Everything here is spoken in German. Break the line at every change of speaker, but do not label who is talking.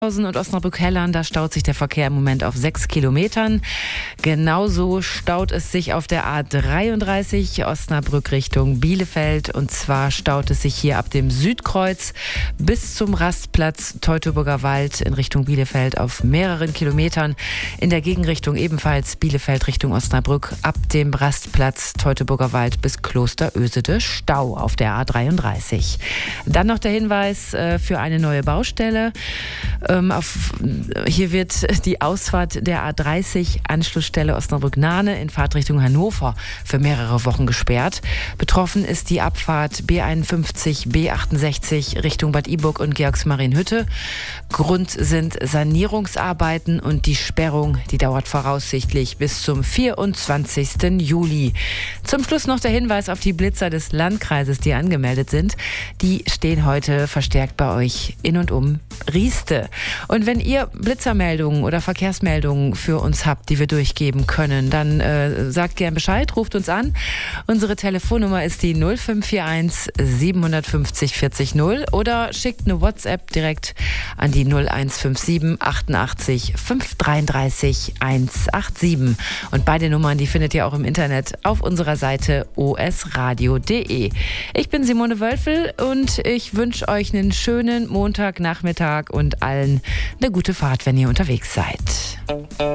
Und Osnabrück-Hellern, da staut sich der Verkehr im Moment auf 6 Kilometern. Genauso staut es sich auf der A33 Osnabrück Richtung Bielefeld. Und zwar staut es sich hier ab dem Südkreuz bis zum Rastplatz Teutoburger Wald in Richtung Bielefeld auf mehreren Kilometern. In der Gegenrichtung ebenfalls Bielefeld Richtung Osnabrück ab dem Rastplatz Teutoburger Wald bis Kloster Ösede Stau auf der A33. Dann noch der Hinweis für eine neue Baustelle. Hier wird die Ausfahrt der A30 Anschlussstelle Osnabrück-Nahne in Fahrtrichtung Hannover für mehrere Wochen gesperrt. Betroffen ist die Abfahrt B51, B68 Richtung Bad Iburg und Georgsmarienhütte. Grund sind Sanierungsarbeiten und die Sperrung, die dauert voraussichtlich bis zum 24. Juli. Zum Schluss noch der Hinweis auf die Blitzer des Landkreises, die angemeldet sind. Die stehen heute verstärkt bei euch in und um Rieste. Und wenn ihr Blitzermeldungen oder Verkehrsmeldungen für uns habt, die wir durchgeben können, dann sagt gern Bescheid, ruft uns an. Unsere Telefonnummer ist die 0541 750 40 0 oder schickt eine WhatsApp direkt an die 0157 88 533 187. Und beide Nummern, die findet ihr auch im Internet auf unserer Seite osradio.de. Ich bin Simone Wölfel und ich wünsche euch einen schönen Montagnachmittag und allen eine gute Fahrt, wenn ihr unterwegs seid.